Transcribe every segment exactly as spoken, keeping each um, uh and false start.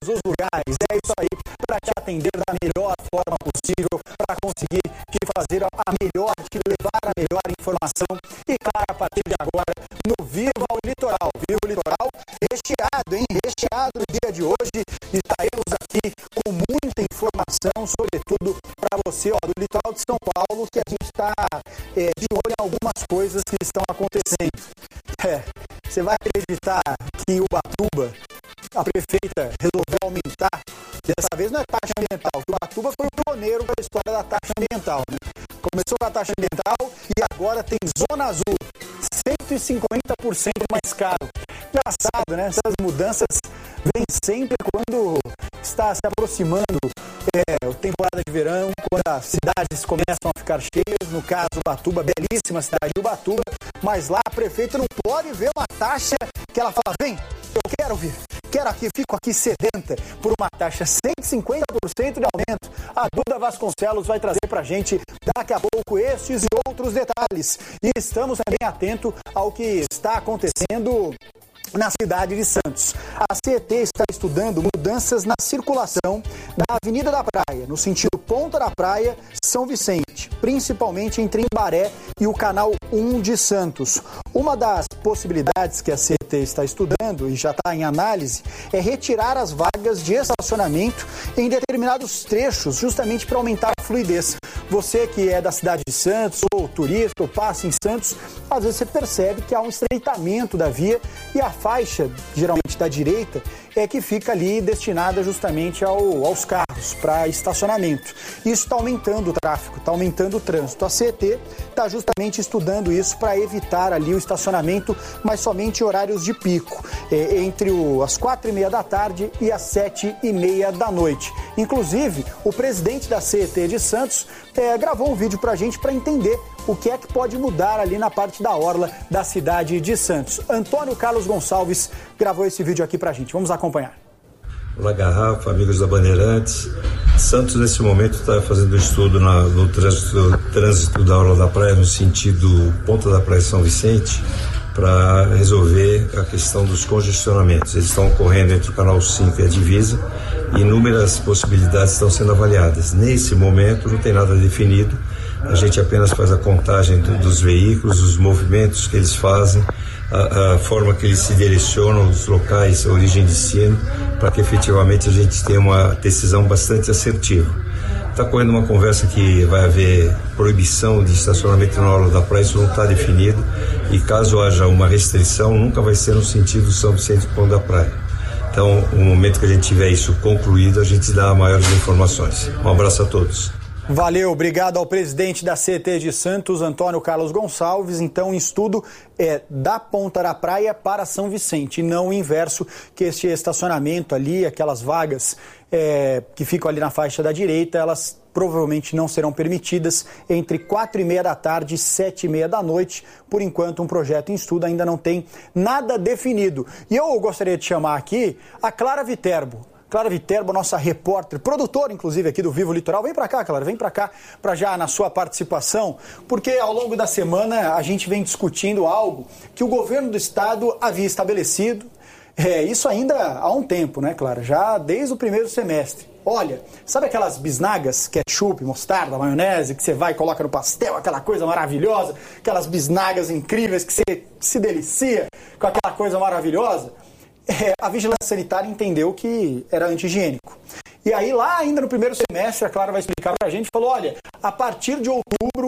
os lugares. É isso aí, para te atender da melhor forma possível, para conseguir te fazer a melhor, te levar a melhor informação. E claro, a partir de agora, no Viva o Litoral. Viva o Litoral recheado, hein? Recheado no dia de hoje. Estaremos aqui com muita informação, sobretudo para você, ó, do litoral de São Paulo, que a gente está é, de olho em algumas coisas que estão acontecendo. É, você vai acreditar que o Ubatuba, a prefeita, resolveu aumentar, dessa vez não é taxa ambiental, que o Ubatuba foi o pioneiro da história da taxa ambiental, né? Começou com a taxa ambiental e agora tem Zona Azul, cento e cinquenta por cento mais caro. Engraçado, né? Essas mudanças vêm sempre quando está se aproximando é, a temporada de verão, quando as cidades começam a ficar cheias. No caso, Ubatuba, belíssima cidade de Ubatuba, mas lá a prefeita não pode ver uma taxa que ela fala, vem, eu quero vir, quero aqui, fico aqui sedenta por uma taxa cento e cinquenta por cento de aumento. A Duda Vasconcelos vai trazer pra gente daqui a pouco estes e outros detalhes. E estamos também atentos ao que está acontecendo na cidade de Santos. A C E T está estudando mudanças na circulação da Avenida da Praia, no sentido Ponta da Praia, São Vicente, principalmente entre Imbaré e o Canal um de Santos. Uma das possibilidades que a C E T está estudando e já está em análise é retirar as vagas de estacionamento em determinados trechos, justamente para aumentar a fluidez. Você que é da cidade de Santos, ou turista, ou passa em Santos, às vezes você percebe que há um estreitamento da via e a faixa, geralmente da direita, é que fica ali destinada justamente ao, aos carros, para estacionamento. Isso está aumentando o tráfego, está aumentando o trânsito. A C E T está justamente estudando isso para evitar ali o estacionamento, mas somente em horários de pico, é, entre o, as quatro e meia da tarde e as sete e meia da noite. Inclusive, o presidente da C E T de Santos é, gravou um vídeo para a gente para entender o que é que pode mudar ali na parte da orla da cidade de Santos. Antônio Carlos Gonçalves gravou esse vídeo aqui pra gente. Vamos acompanhar. Olá, Garrafa, amigos da Bandeirantes. Santos, nesse momento, está fazendo um estudo na, no trânsito, trânsito da orla da praia, no sentido Ponta da Praia São Vicente, para resolver a questão dos congestionamentos. Eles estão ocorrendo entre o Canal cinco e a Divisa e inúmeras possibilidades estão sendo avaliadas. Nesse momento, não tem nada definido. A gente apenas faz a contagem do, dos veículos, os movimentos que eles fazem, a, a forma que eles se direcionam, os locais, a origem e destino, para que efetivamente a gente tenha uma decisão bastante assertiva. Está correndo uma conversa que vai haver proibição de estacionamento na orla da praia, isso não está definido, e caso haja uma restrição, nunca vai ser no sentido São Vicente Pão da Praia. Então, no momento que a gente tiver isso concluído, a gente dá maiores informações. Um abraço a todos. Valeu, obrigado ao presidente da C E T de Santos, Antônio Carlos Gonçalves. Então, o estudo é da Ponta da Praia para São Vicente, e não o inverso, que este estacionamento ali, aquelas vagas é, que ficam ali na faixa da direita, elas provavelmente não serão permitidas entre quatro e meia da tarde e sete e meia da noite. Por enquanto, um projeto em estudo ainda não tem nada definido. E eu gostaria de chamar aqui a Clara Viterbo. Clara Viterbo, nossa repórter, produtora, inclusive, aqui do Vivo Litoral. Vem para cá, Clara, vem para cá, para já na sua participação, porque ao longo da semana a gente vem discutindo algo que o governo do estado havia estabelecido, é, isso ainda há um tempo, né, Clara? Já desde o primeiro semestre. Olha, sabe aquelas bisnagas, ketchup, mostarda, maionese, que você vai e coloca no pastel, aquela coisa maravilhosa, aquelas bisnagas incríveis que você se delicia com aquela coisa maravilhosa? É, a Vigilância Sanitária entendeu que era anti-higiênico. E aí, lá ainda no primeiro semestre, a Clara vai explicar pra gente, falou, olha, a partir de outubro,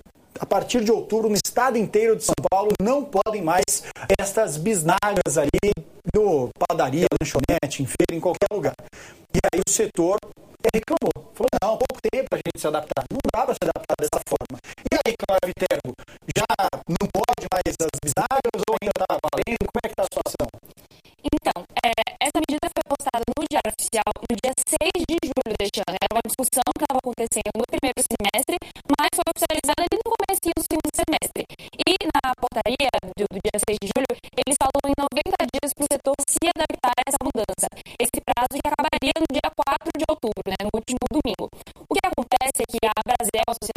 a partir de outubro, no estado inteiro de São Paulo, não podem mais estas bisnagas ali do padaria, lanchonete, em feira, em qualquer lugar. E aí o setor reclamou. Falou, não, pouco tempo pra gente se adaptar. Não dá pra se adaptar dessa forma. E aí, Clara Viterbo, já não pode mais as bisnagas ou ainda tá valendo? Como é que tá a situação? Então, é, essa medida foi postada no Diário Oficial no dia seis de julho deste ano. Era uma discussão que estava acontecendo no primeiro semestre, mas foi oficializada ali no comecinho do segundo semestre.